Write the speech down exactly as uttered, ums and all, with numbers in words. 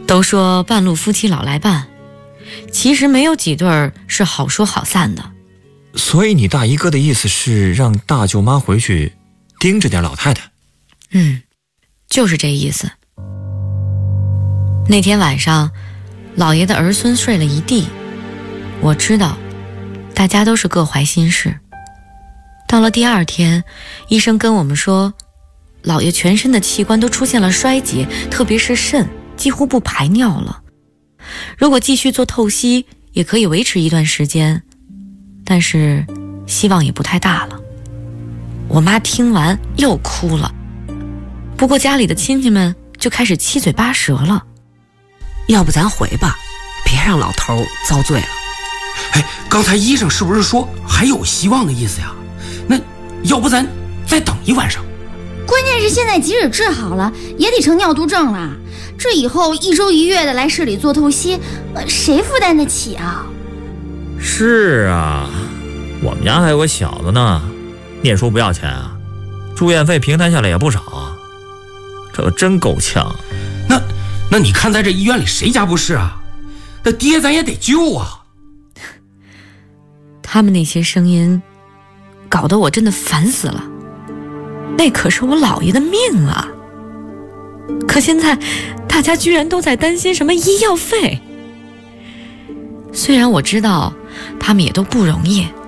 都说半路夫妻老来伴，其实没有几对儿是好说好散的。 所以你大姨哥的意思是让大舅妈回去盯着点老太太？ 嗯，就是这意思。那天晚上，老爷的儿孙睡了一地，我知道大家都是各怀心事。到了第二天，医生跟我们说，老爷全身的器官都出现了衰竭，特别是肾几乎不排尿了。如果继续做透析，也可以维持一段时间，但是希望也不太大了。我妈听完又哭了，不过家里的亲戚们就开始七嘴八舌了。 要不咱回吧，别让老头遭罪了。 哎，刚才医生是不是说还有希望的意思呀？那要不咱再等一晚上？ 关键是现在即使治好了，也得成尿毒症了。这以后一周一月的来市里做透析，呃，谁负担得起啊？ 是啊，我们家还有个小子呢，念书不要钱啊，住院费平摊下来也不少啊，这真够呛。 那那你看在这医院里谁家不是啊？那爹咱也得救啊！ 他们那些声音搞得我真的烦死了，那可是我姥爷的命啊！可现在大家居然都在担心什么医药费。虽然我知道他们也都不容易，